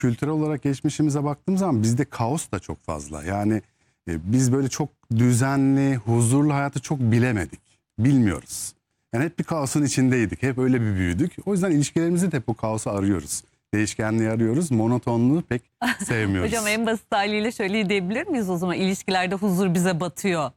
kültürel olarak geçmişimize baktığımız zaman bizde kaos da çok fazla. Yani biz böyle çok düzenli, huzurlu hayatı çok bilemedik. Bilmiyoruz. Yani hep bir kaosun içindeydik. Hep öyle bir büyüdük. O yüzden ilişkilerimizde de hep bu kaosu arıyoruz. Değişkenliği arıyoruz. Monotonluğu pek sevmiyoruz. Hocam en basit haliyle şöyle diyebilir miyiz o zaman? İlişkilerde huzur bize batıyor.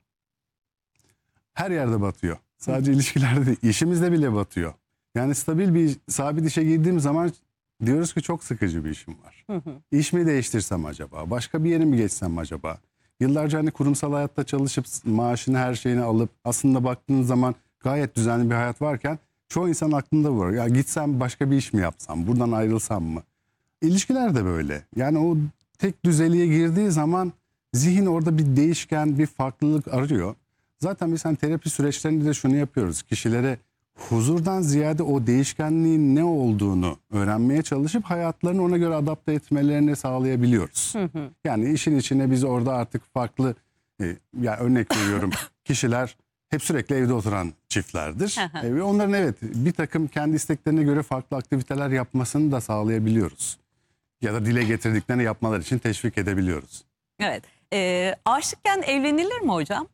Her yerde batıyor. Sadece ilişkilerde değil, işimizde bile batıyor. Yani stabil bir sabit işe girdiğim zaman diyoruz ki çok sıkıcı bir işim var. İş mi değiştirsem acaba? Başka bir yere mi geçsem acaba? Yıllarca hani kurumsal hayatta çalışıp maaşını her şeyini alıp aslında baktığınız zaman gayet düzenli bir hayat varken çoğu insan aklında var. Ya gitsem başka bir iş mi yapsam? Buradan ayrılsam mı? İlişkiler de böyle. Yani o tek düzeliğe girdiği zaman zihin orada bir değişken, bir farklılık arıyor. Zaten biz hani terapi süreçlerinde de şunu yapıyoruz. Kişilere huzurdan ziyade o değişkenliğin ne olduğunu öğrenmeye çalışıp hayatlarını ona göre adapte etmelerini sağlayabiliyoruz. Yani işin içine biz orada artık farklı, ya örnek veriyorum, kişiler hep sürekli evde oturan çiftlerdir. Ve onların evet bir takım kendi isteklerine göre farklı aktiviteler yapmasını da sağlayabiliyoruz. Ya da dile getirdiklerini yapmalar için teşvik edebiliyoruz. Evet. Aşıkken evlenilir mi hocam?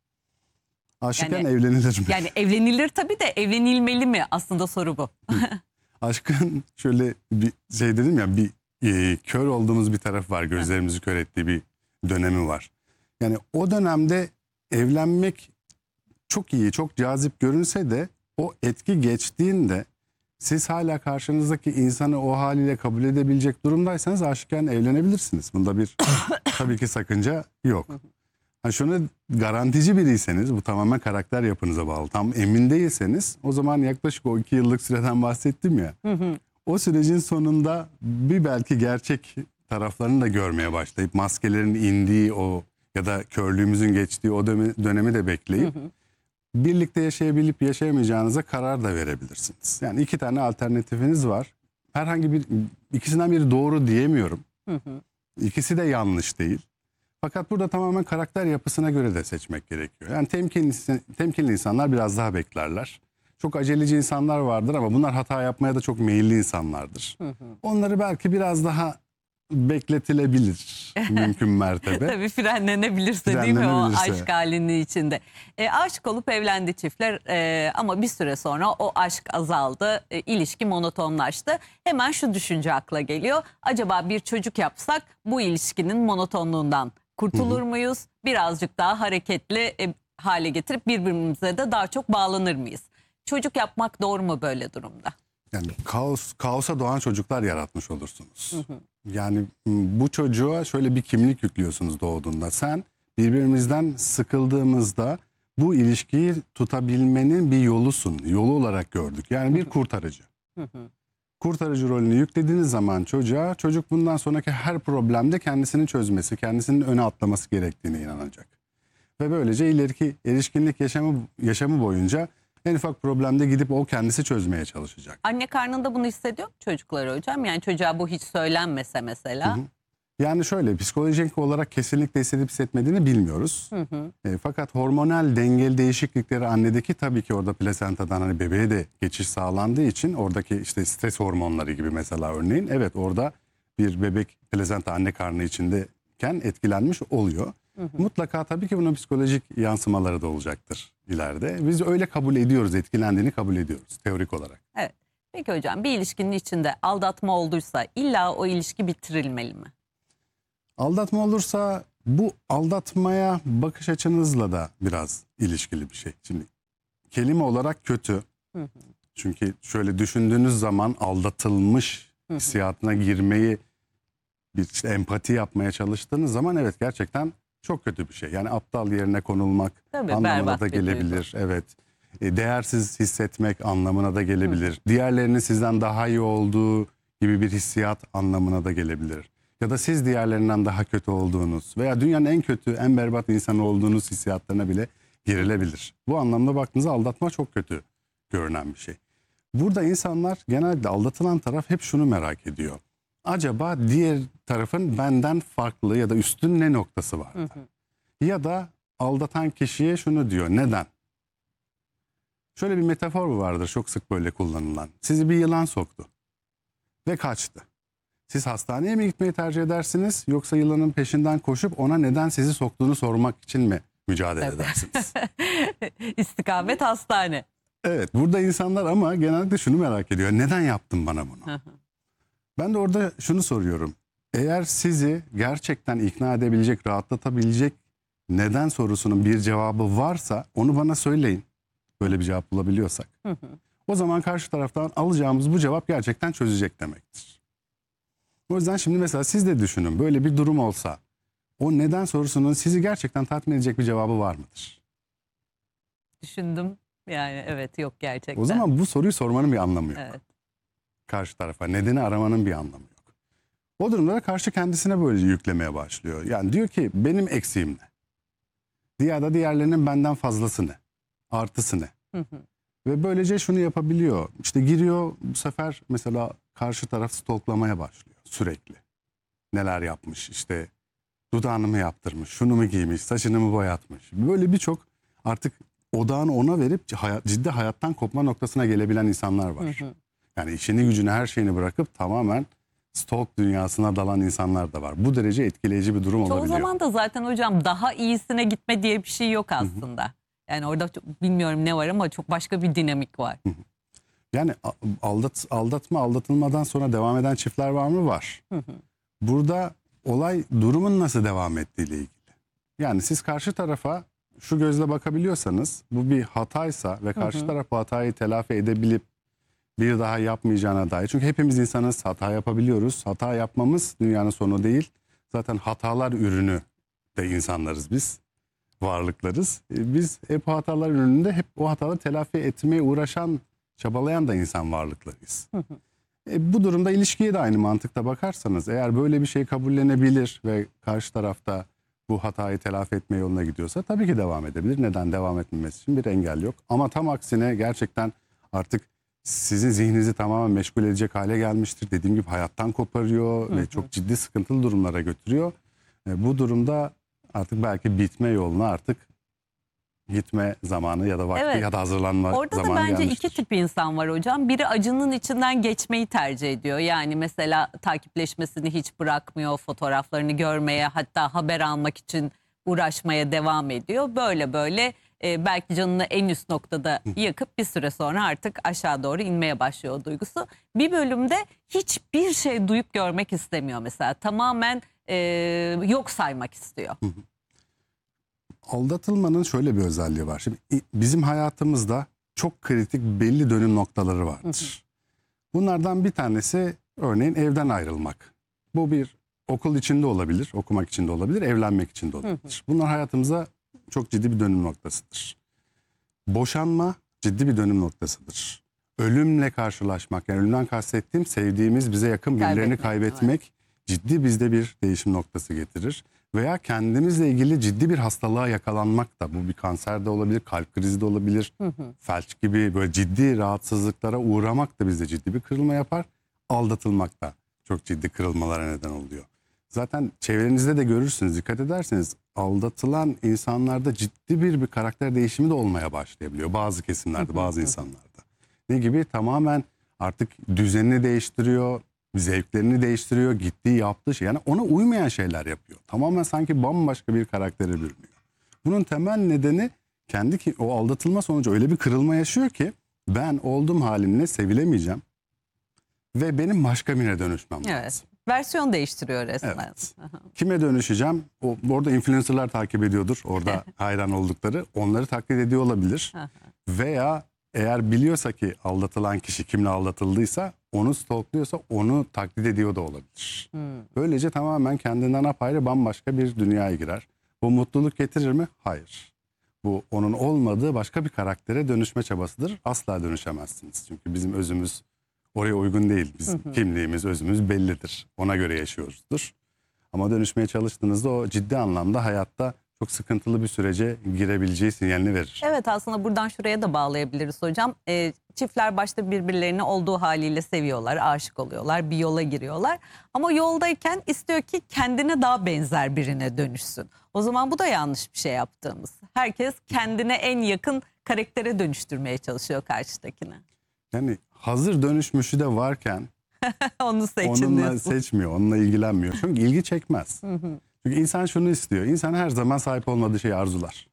Aşıkken Yani- evlenilir mi? Yani evlenilir tabii de evlenilmeli mi? Aslında soru bu. Aşkın şöyle bir şey dedim ya, bir kör olduğumuz bir taraf var. Gözlerimizi kör ettiği bir dönemi var. Yani o dönemde evlenmek çok iyi, çok cazip görünse de o etki geçtiğinde siz hala karşınızdaki insanı o haliyle kabul edebilecek durumdaysanız aşıkken evlenebilirsiniz. Bunda bir tabii ki sakınca yok. Hani şunu, garantici biriyseniz, bu tamamen karakter yapınıza bağlı. Tam emin değilseniz o zaman yaklaşık o 2 yıllık süreden bahsettim ya. O sürecin sonunda bir belki gerçek taraflarını da görmeye başlayıp maskelerin indiği o ya da körlüğümüzün geçtiği o dönemi de bekleyip birlikte yaşayabilip yaşayamayacağınıza karar da verebilirsiniz. Yani 2 tane alternatifiniz var. Herhangi bir ikisinden biri doğru diyemiyorum. İkisi de yanlış değil. Fakat burada tamamen karakter yapısına göre de seçmek gerekiyor. Yani temkinli insanlar biraz daha beklerler. Çok aceleci insanlar vardır ama bunlar hata yapmaya da çok meyilli insanlardır. Onları belki biraz daha bekletilebilir mümkün mertebe. Tabii frenlenebilirse değil mi o Frenlenebilirse. aşk halinin içinde. Aşık olup evlendi çiftler ama bir süre sonra o aşk azaldı, ilişki monotonlaştı. Hemen şu düşünce akla geliyor. Acaba bir çocuk yapsak bu ilişkinin monotonluğundan kurtulur muyuz? Birazcık daha hareketli hale getirip birbirimize de daha çok bağlanır mıyız? Çocuk yapmak doğru mu böyle durumda? Yani kaosa doğan çocuklar yaratmış olursunuz. Yani bu çocuğa şöyle bir kimlik yüklüyorsunuz doğduğunda. Sen birbirimizden sıkıldığımızda bu ilişkiyi tutabilmenin bir yolusun. Yolu olarak gördük. Yani bir kurtarıcı. Kurtarıcı rolünü yüklediğiniz zaman çocuğa, çocuk bundan sonraki her problemde kendisini çözmesi, kendisinin öne atlaması gerektiğine inanacak. Ve böylece ileriki erişkinlik yaşamı boyunca en ufak problemde gidip o kendisi çözmeye çalışacak. Anne karnında bunu hissediyor mu çocuklar hocam? Yani çocuğa bu hiç söylenmese mesela. Yani şöyle, psikolojik olarak kesinlikle hissedip hissetmediğini bilmiyoruz. Fakat hormonal dengeli değişiklikleri annedeki, tabii ki orada plasentadan hani bebeğe de geçiş sağlandığı için oradaki işte stres hormonları gibi mesela örneğin, evet orada bir bebek plasenta anne karnı içindeyken etkilenmiş oluyor. Mutlaka tabii ki bunun psikolojik yansımaları da olacaktır ileride. Biz öyle kabul ediyoruz, etkilendiğini kabul ediyoruz teorik olarak. Evet. Peki hocam, bir ilişkinin içinde aldatma olduysa illa o ilişki bitirilmeli mi? Aldatma olursa bu aldatmaya bakış açınızla da biraz ilişkili bir şey. Şimdi kelime olarak kötü. Çünkü şöyle düşündüğünüz zaman aldatılmış hissiyatına girmeyi, bir işte empati yapmaya çalıştığınız zaman evet gerçekten çok kötü bir şey. Yani aptal yerine konulmak Tabii, anlamına berbat da bir gelebilir. Evet. Değersiz hissetmek anlamına da gelebilir. Diğerlerinin sizden daha iyi olduğu gibi bir hissiyat anlamına da gelebilir. Ya da siz diğerlerinden daha kötü olduğunuz veya dünyanın en kötü, en berbat insanı olduğunuz hissiyatlarına bile girilebilir. Bu anlamda baktığınızda aldatma çok kötü görünen bir şey. Burada insanlar, genelde aldatılan taraf hep şunu merak ediyor. Acaba diğer tarafın benden farklı ya da üstün ne noktası vardı? Ya da aldatan kişiye şunu diyor: neden? Şöyle bir metafor vardır çok sık böyle kullanılan. Sizi bir yılan soktu ve kaçtı. Siz hastaneye mi gitmeyi tercih edersiniz yoksa yılanın peşinden koşup ona neden sizi soktuğunu sormak için mi mücadele Tabii. edersiniz? İstikamet hastane. Evet, burada insanlar ama genellikle şunu merak ediyor. Neden yaptın bana bunu? Ben de orada şunu soruyorum. Eğer sizi gerçekten ikna edebilecek, rahatlatabilecek neden sorusunun bir cevabı varsa onu bana söyleyin. Böyle bir cevap bulabiliyorsak. O zaman karşı taraftan alacağımız bu cevap gerçekten çözecek demektir. O yüzden şimdi mesela siz de düşünün, böyle bir durum olsa o neden sorusunun sizi gerçekten tatmin edecek bir cevabı var mıdır? Düşündüm. Yani evet, yok gerçekten. O zaman bu soruyu sormanın bir anlamı yok. Evet. Karşı tarafa nedeni aramanın bir anlamı yok. O durumda da karşı kendisine böyle yüklemeye başlıyor. Yani diyor ki benim eksiğim ne? Ya da diğerlerinin benden fazlası ne? Artısı ne? Ve böylece şunu yapabiliyor. İşte giriyor bu sefer mesela karşı taraf stalklamaya başlıyor sürekli. Neler yapmış işte dudağını mı yaptırmış, şunu mu giymiş, saçını mı boyatmış. Böyle birçok artık odağını ona verip ciddi hayattan kopma noktasına gelebilen insanlar var. Yani işini gücünü her şeyini bırakıp tamamen stalk dünyasına dalan insanlar da var. Bu derece etkileyici bir durum Çoğu olabiliyor. zaman da zaten hocam daha iyisine gitme diye bir şey yok aslında. Yani orada bilmiyorum ne var ama çok başka bir dinamik var. Yani aldatma aldatılmadan sonra devam eden çiftler var mı? Var. Burada olay durumun nasıl devam ettiğiyle ilgili. Yani siz karşı tarafa şu gözle bakabiliyorsanız bu bir hataysa ve karşı taraf bu hatayı telafi edebilip bir daha yapmayacağına dair. Çünkü hepimiz insanız, hata yapabiliyoruz. Hata yapmamız dünyanın sonu değil. Zaten hatalar ürünü de insanlarız biz. Varlıklarız. Biz hep hatalar ürününde hep o hataları telafi etmeye uğraşan, çabalayan da insan varlıklarıyız. Bu durumda ilişkiye de aynı mantıkta bakarsanız eğer böyle bir şey kabullenebilir ve karşı tarafta bu hatayı telafi etme yoluna gidiyorsa tabii ki devam edebilir. Neden devam etmemesi için bir engel yok. Ama tam aksine gerçekten artık sizin zihninizi tamamen meşgul edecek hale gelmiştir. Dediğim gibi hayattan koparıyor ve çok ciddi sıkıntılı durumlara götürüyor. Bu durumda artık belki bitme yoluna artık gitme zamanı ya da vakti Evet. ya da hazırlanma Orada da zamanı bence gelmiştir. iki tip insan var hocam. Biri acının içinden geçmeyi tercih ediyor. Yani mesela takipleşmesini hiç bırakmıyor, fotoğraflarını görmeye, hatta haber almak için uğraşmaya devam ediyor. Böyle böyle belki canını en üst noktada yakıp bir süre sonra artık aşağı doğru inmeye başlıyor o duygusu. Bir bölümde hiçbir şey duyup görmek istemiyor mesela. Tamamen yok saymak istiyor. Aldatılmanın şöyle bir özelliği var. Şimdi bizim hayatımızda çok kritik belli dönüm noktaları vardır. Bunlardan bir tanesi örneğin evden ayrılmak. Bu bir okul içinde olabilir, okumak için de olabilir, evlenmek için de olabilir. Bunlar hayatımıza çok ciddi bir dönüm noktasıdır. Boşanma ciddi bir dönüm noktasıdır. Ölümle karşılaşmak, yani ölümden kastettiğim sevdiğimiz bize yakın birilerini kaybetmek ciddi bizde bir değişim noktası getirir. Veya kendimizle ilgili ciddi bir hastalığa yakalanmak da, bu bir kanser de olabilir, kalp krizi de olabilir, felç gibi böyle ciddi rahatsızlıklara uğramak da bizde ciddi bir kırılma yapar. Aldatılmak da çok ciddi kırılmalara neden oluyor. Zaten çevrenizde de görürsünüz, dikkat ederseniz aldatılan insanlarda ciddi bir karakter değişimi de olmaya başlayabiliyor. Bazı kesimlerde, bazı insanlarda. Ne gibi? Tamamen artık düzenini değiştiriyor, zevklerini değiştiriyor, gittiği yaptığı şey. Yani ona uymayan şeyler yapıyor. Tamamen sanki bambaşka bir karaktere bürünüyor. Bunun temel nedeni o aldatılma sonucu öyle bir kırılma yaşıyor ki ben olduğum halimle sevilemeyeceğim ve benim başka birine dönüşmem lazım. Evet. Versiyon değiştiriyor resmen. Evet. Kime dönüşeceğim? Orada influencerlar takip ediyordur. Orada hayran oldukları. Onları taklit ediyor olabilir. Veya eğer biliyorsa ki aldatılan kişi kimle aldatıldıysa, onu stalkluyorsa onu taklit ediyor da olabilir. Böylece tamamen kendinden apayrı bambaşka bir dünyaya girer. Bu mutluluk getirir mi? Hayır. Bu onun olmadığı başka bir karaktere dönüşme çabasıdır. Asla dönüşemezsiniz. Çünkü bizim özümüz oraya uygun değil. Bizim kimliğimiz, özümüz bellidir. Ona göre yaşıyoruzdur. Ama dönüşmeye çalıştığınızda o ciddi anlamda hayatta çok sıkıntılı bir sürece girebileceği sinyalini verir. Evet, aslında buradan şuraya da bağlayabiliriz hocam. Çiftler başta birbirlerini olduğu haliyle seviyorlar, aşık oluyorlar, bir yola giriyorlar. Ama yoldayken istiyor ki kendine daha benzer birine dönüşsün. O zaman bu da yanlış bir şey yaptığımız. Herkes kendine en yakın karaktere dönüştürmeye çalışıyor karşıdakini. Yani hazır dönüşmüşü de varken Onu seçin Onunla diyorsun. seçmiyor, onunla ilgilenmiyor. Çünkü ilgi çekmez. Çünkü insan şunu istiyor. İnsan her zaman sahip olmadığı şeyi arzular.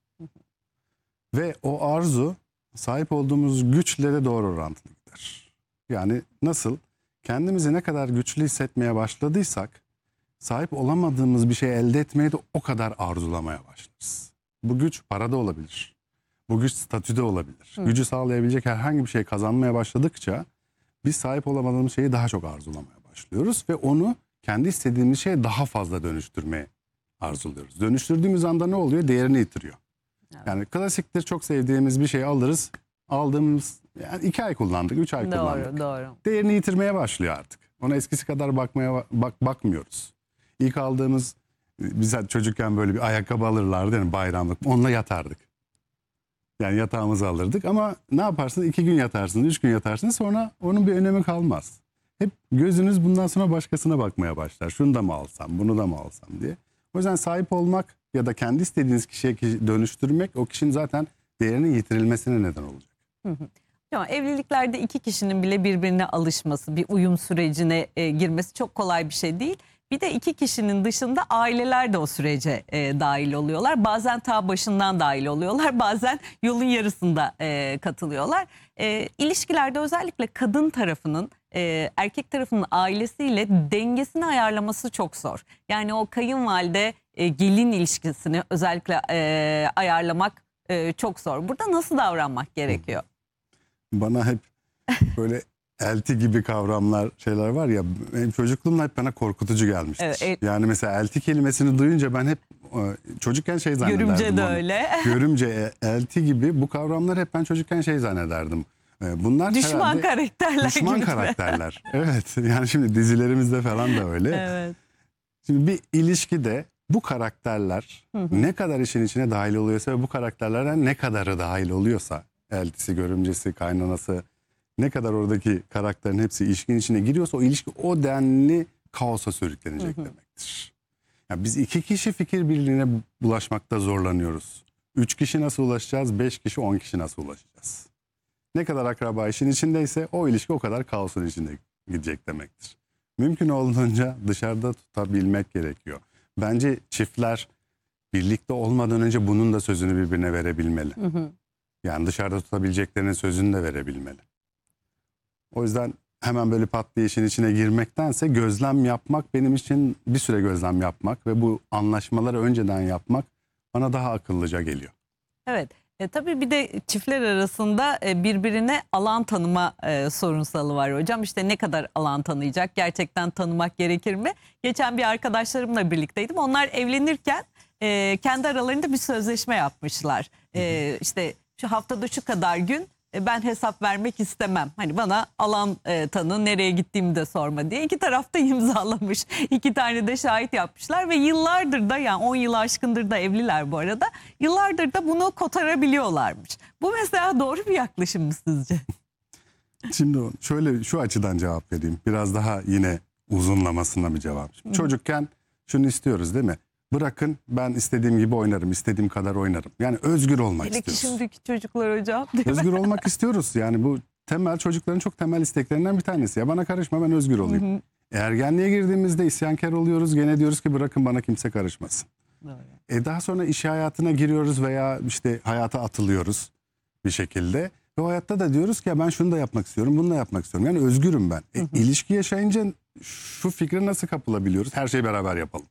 Ve o arzu sahip olduğumuz güçle de doğru orantılı gider. Yani nasıl? Kendimizi ne kadar güçlü hissetmeye başladıysak sahip olamadığımız bir şey elde etmeyi de o kadar arzulamaya başlarız. Bu güç parada olabilir. Bu güç statüde olabilir. Gücü sağlayabilecek herhangi bir şey kazanmaya başladıkça biz sahip olamadığımız şeyi daha çok arzulamaya başlıyoruz ve onu kendi istediğimiz şeye daha fazla dönüştürmeye arzuluyoruz. Dönüştürdüğümüz anda ne oluyor? Değerini yitiriyor. Yani klasiktir, çok sevdiğimiz bir şey alırız. Aldığımız yani 2 ay kullandık, 3 ay kullandık. Doğru, doğru. Değerini yitirmeye başlıyor artık. Ona eskisi kadar bakmıyoruz. İlk aldığımız, biz çocukken böyle bir ayakkabı alırlardı yani bayramlık. Onunla yatardık. Yani yatağımızı alırdık ama ne yaparsınız? 2 gün yatarsınız, 3 gün yatarsınız, sonra onun bir önemi kalmaz. Hep gözünüz bundan sonra başkasına bakmaya başlar. Şunu da mı alsam, bunu da mı alsam diye. O yüzden sahip olmak ya da kendi istediğiniz kişiye dönüştürmek o kişinin zaten değerinin yitirilmesine neden olacak. Ama evliliklerde 2 kişinin bile birbirine alışması, bir uyum sürecine girmesi çok kolay bir şey değil. Bir de 2 kişinin dışında aileler de o sürece dahil oluyorlar. Bazen ta başından dahil oluyorlar, bazen yolun yarısında katılıyorlar. İlişkilerde özellikle kadın tarafının erkek tarafının ailesiyle dengesini ayarlaması çok zor. Yani o kayınvalide gelin ilişkisini özellikle ayarlamak çok zor. Burada nasıl davranmak gerekiyor? Bana hep böyle elti gibi kavramlar, şeyler var ya, benim çocukluğumda hep bana korkutucu gelmiştir. Evet, Yani mesela elti kelimesini duyunca ben hep çocukken şey zannederdim. Görümce de onu. öyle. Görümce, elti gibi bu kavramlar hep ben çocukken şey zannederdim. Bunlar Düşman herhalde karakterler düşman gibi. karakterler. Evet, yani şimdi dizilerimizde falan da öyle. Evet. Şimdi bir ilişkide bu karakterler ne kadar işin içine dahil oluyorsa ve bu karakterlerden ne kadarı dahil oluyorsa, eltisi, görümcesi, kaynanası, ne kadar oradaki karakterin hepsi ilişkinin içine giriyorsa o ilişki o denli kaosa sürüklenecek demektir. Yani biz 2 kişi fikir birliğine bulaşmakta zorlanıyoruz. 3 kişi nasıl ulaşacağız? 5 kişi, 10 kişi nasıl ulaşacağız? Ne kadar akraba işin içindeyse o ilişki o kadar kaosun içinde gidecek demektir. Mümkün olduğunca dışarıda tutabilmek gerekiyor. Bence çiftler birlikte olmadan önce bunun da sözünü birbirine verebilmeli. Yani dışarıda tutabileceklerinin sözünü de verebilmeli. O yüzden hemen böyle pat diye işin içine girmektense gözlem yapmak, benim için bir süre gözlem yapmak ve bu anlaşmaları önceden yapmak bana daha akıllıca geliyor. Evet. Tabii bir de çiftler arasında birbirine alan tanıma sorunsalı var hocam. İşte ne kadar alan tanıyacak? Gerçekten tanımak gerekir mi? Geçen bir arkadaşlarımla birlikteydim. Onlar evlenirken kendi aralarında bir sözleşme yapmışlar. İşte şu haftada şu kadar gün ben hesap vermek istemem. Hani bana alan tanı, nereye gittiğimi de sorma diye. 2 taraf da imzalamış. 2 tane de şahit yapmışlar ve yıllardır da, yani 10 yılı aşkındır da evliler bu arada. Yıllardır da bunu kotarabiliyorlarmış. Bu mesela doğru bir yaklaşım mı sizce? Şimdi şöyle, şu açıdan cevap vereyim. Biraz daha yine uzunlamasına bir cevap. Şimdi çocukken şunu istiyoruz değil mi? Bırakın ben istediğim gibi oynarım, istediğim kadar oynarım. Yani özgür olmak Hele ki istiyoruz. şimdiki çocuklar hocam. Değil mi? Özgür olmak istiyoruz. Yani bu temel, çocukların çok temel isteklerinden bir tanesi. Ya bana karışma, ben özgür olayım. Ergenliğe girdiğimizde isyankar oluyoruz. Gene diyoruz ki bırakın bana kimse karışmasın. Daha sonra iş hayatına giriyoruz veya işte hayata atılıyoruz bir şekilde. Ve o hayatta da diyoruz ki ya ben şunu da yapmak istiyorum, bunu da yapmak istiyorum. Yani özgürüm ben. İlişki yaşayınca şu fikre nasıl kapılabiliyoruz? Her şeyi beraber yapalım.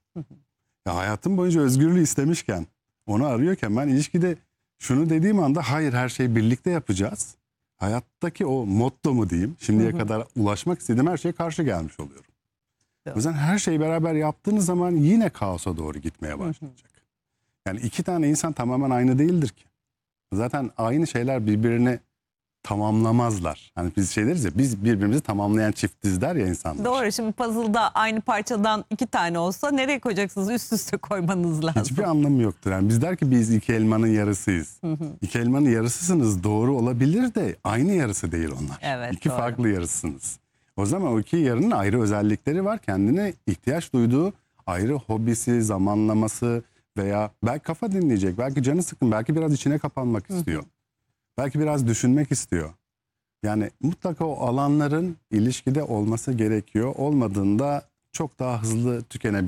Ya hayatım boyunca özgürlüğü istemişken, onu arıyorken ben ilişkide şunu dediğim anda hayır, her şeyi birlikte yapacağız. Hayattaki o motto mu diyeyim, şimdiye kadar ulaşmak istediğim her şeye karşı gelmiş oluyorum. Evet. O yüzden her şeyi beraber yaptığınız zaman yine kaosa doğru gitmeye başlayacak. Yani 2 tane insan tamamen aynı değildir ki. Zaten aynı şeyler birbirini tamamlamazlar. Hani biz şey deriz ya, biz birbirimizi tamamlayan çiftiz der ya insanlar. Doğru, şimdi puzzle'da aynı parçadan 2 tane olsa nereye koyacaksınız? Üst üste koymanız lazım. Hiçbir anlamı yoktur. Yani biz der ki biz 2 elmanın yarısıyız. 2 elmanın yarısısınız, doğru olabilir de aynı yarısı değil onlar. Evet, 2 doğru. farklı yarısınız. O zaman o 2 yarının ayrı özellikleri var. Kendine ihtiyaç duyduğu ayrı hobisi, zamanlaması veya belki kafa dinleyecek, belki canı sıkın, belki biraz içine kapanmak istiyor. Belki biraz düşünmek istiyor. Yani mutlaka o alanların ilişkide olması gerekiyor. Olmadığında çok daha hızlı tükenebilir.